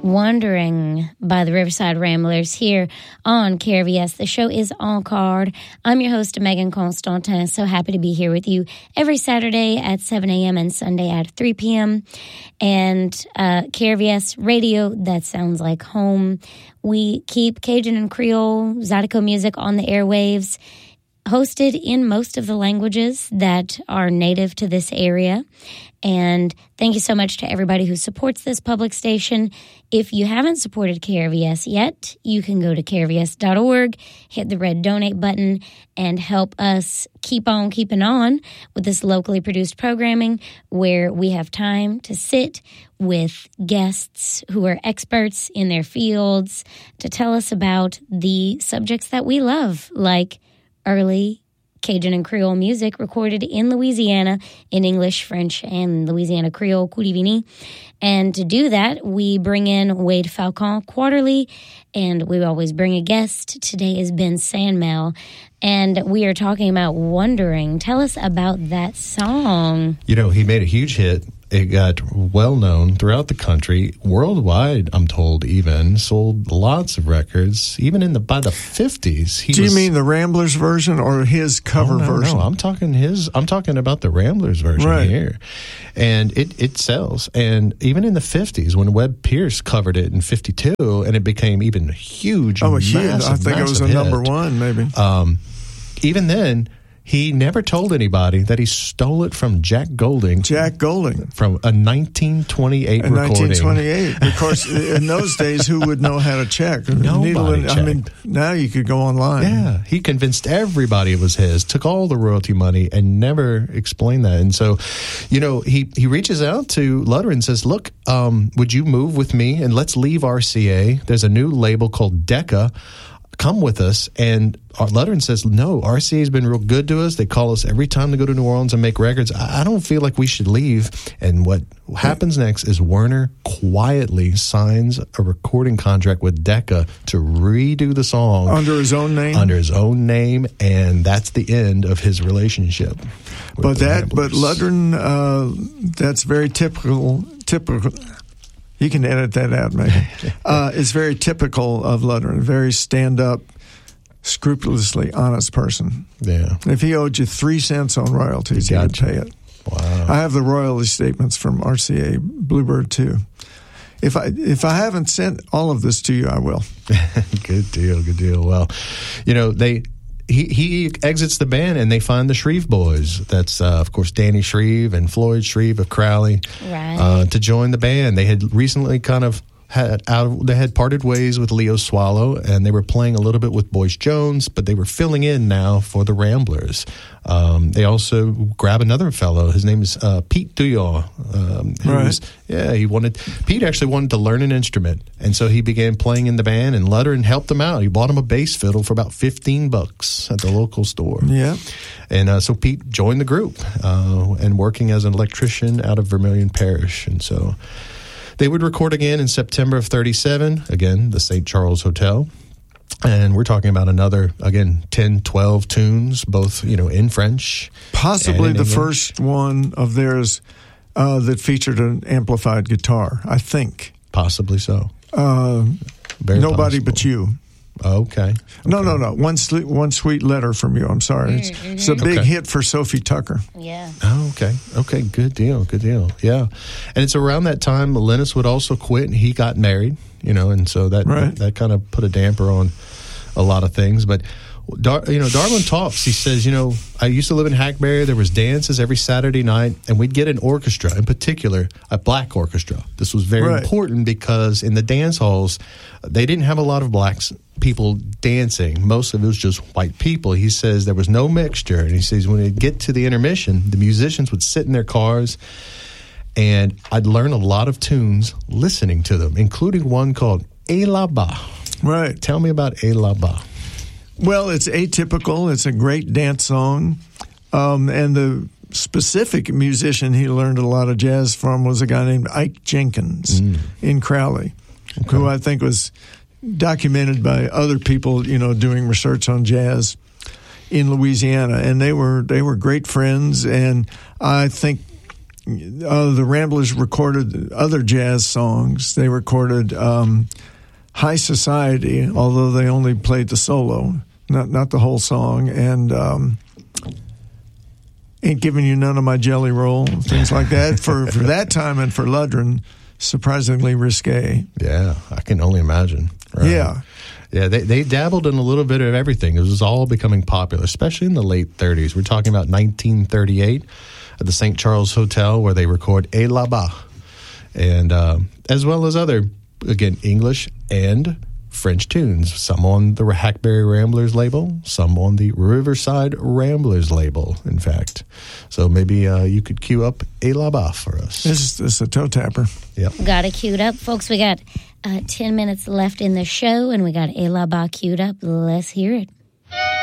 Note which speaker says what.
Speaker 1: Wandering by the Riverside Ramblers here on KRVS. The show is En Card. I'm your host, Megan Constantin. So happy to be here with you every Saturday at 7 a.m. and Sunday at 3 p.m. And KRVS Radio, that sounds like home. We keep Cajun and Creole, Zydeco music on the airwaves, hosted in most of the languages that are native to this area. And thank you so much to everybody who supports this public station. If you haven't supported KRVS yet, you can go to krvs.org, hit the red donate button, and help us keep on keeping on with this locally produced programming where we have time to sit with guests who are experts in their fields to tell us about the subjects that we love, like early Cajun and Creole music recorded in Louisiana in English, French, and Louisiana Creole, Kourivini. And to do that, we bring in Wade Falcon quarterly, and we always bring a guest. Today is Ben Sandmel, and we are talking about Wondering. Tell us about that song.
Speaker 2: You know, he made a huge hit. It got well known throughout the country, worldwide. I'm told, even sold lots of records, even by the 50s.
Speaker 3: Do you mean the Ramblers version or his cover version?
Speaker 2: No, I'm talking about the Ramblers version here, and it sells. And even in the 50s, when Webb Pierce covered it in '52, and it became even huge.
Speaker 3: Oh, huge! I think it was a number one, maybe.
Speaker 2: Even then, he never told anybody that he stole it from Jack Golding. From a 1928 recording.
Speaker 3: 1928. Of course, in those days, who would know how to check?
Speaker 2: Nobody checked.
Speaker 3: I mean, now you could go online.
Speaker 2: Yeah, he convinced everybody it was his, took all the royalty money, and never explained that. And so, you know, he reaches out to Lutter and says, look, would you move with me and let's leave RCA? There's a new label called Decca. Come with us. And Lutter says, no, RCA's been real good to us. They call us every time to go to New Orleans and make records. I don't feel like we should leave. And what happens next is Werner quietly signs a recording contract with Decca to redo the song.
Speaker 3: Under his own name?
Speaker 2: Under his own name. And that's the end of his relationship.
Speaker 3: But Lutter, that's very typical. You can edit that out, maybe. It's very typical of Lutter, a very stand-up, scrupulously honest person.
Speaker 2: Yeah.
Speaker 3: If he owed you 3 cents on royalties, he would pay it.
Speaker 2: Wow.
Speaker 3: I have the royalty statements from RCA Bluebird, too. If I haven't sent all of this to you, I will.
Speaker 2: Good deal. Well, you know, He exits the band, and they find the Shreve Boys. That's, of course, Danny Shreve and Floyd Shreve of Crowley, to join the band. They had recently they had parted ways with Leo Swallow, and they were playing a little bit with Boyce Jones, but they were filling in now for the Ramblers. They also grab another fellow. His name is Pete Douillard. Pete actually wanted to learn an instrument, and so he began playing in the band, and Lutter helped him out. He bought him a bass fiddle for about $15 at the local store.
Speaker 3: Yeah.
Speaker 2: And so Pete joined the group and working as an electrician out of Vermilion Parish. And so they would record again in September of 1937, again, the St. Charles Hotel. And we're talking about another, again, 10, 12 tunes, both, in French.
Speaker 3: Possibly
Speaker 2: in
Speaker 3: the
Speaker 2: English.
Speaker 3: first one of theirs that featured an amplified guitar, I think.
Speaker 2: Possibly so.
Speaker 3: Nobody But You.
Speaker 2: Okay.
Speaker 3: No. One Sweet Letter From You. I'm sorry. It's a big hit for Sophie Tucker.
Speaker 1: Yeah.
Speaker 2: Oh, okay. Okay, good deal. Yeah. And it's around that time Linus would also quit, and he got married, and so that kind of put a damper on a lot of things. But Darwin talks. He says, I used to live in Hackberry. There was dances every Saturday night, and we'd get an orchestra, in particular, a black orchestra. This was very important because in the dance halls, they didn't have a lot of black people dancing. Most of it was just white people. He says there was no mixture, and he says when it get to the intermission, the musicians would sit in their cars, and I'd learn a lot of tunes listening to them, including one called Et là-bas.
Speaker 3: Right.
Speaker 2: Tell me about Et là-bas.
Speaker 3: Well, it's atypical. It's a great dance song. And the specific musician he learned a lot of jazz from was a guy named Ike Jenkins in Crowley, who I think was documented by other people, doing research on jazz in Louisiana. And they were great friends. And I think the Ramblers recorded other jazz songs. They recorded High Society, although they only played the solo, not the whole song, and Ain't Giving You None of My Jelly Roll, things like that. For that time and for Ludren, surprisingly risque.
Speaker 2: Yeah, I can only imagine. Right.
Speaker 3: Yeah.
Speaker 2: Yeah, they dabbled in a little bit of everything. It was all becoming popular, especially in the late 30s. We're talking about 1938 at the St. Charles Hotel, where they record Et là-bas, and as well as other, again, English and French tunes, some on the Hackberry Ramblers label, some on the Riverside Ramblers label, in fact. So maybe you could cue up Et là-bas for us.
Speaker 3: This is a toe tapper.
Speaker 2: Yep.
Speaker 1: Got it queued up. Folks, we got 10 minutes left in the show, and we got Et là-bas queued up. Let's hear it.